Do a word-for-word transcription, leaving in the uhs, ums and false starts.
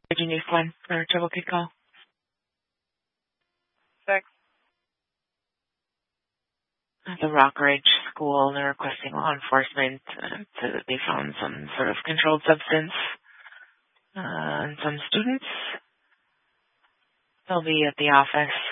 Virginia one for trouble kid call. Six. The Rockridge School, they're requesting law enforcement uh, so that they found some sort of controlled substance uh, in some students. They'll be at the office